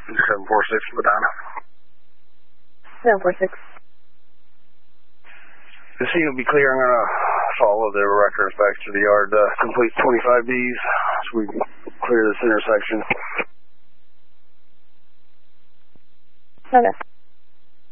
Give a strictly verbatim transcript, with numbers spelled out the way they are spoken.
seven four six, Madonna. seven four six. The scene will be clear. I'm going to follow the records back to the yard. Uh, complete twenty-five Bs so we can clear this intersection. Okay.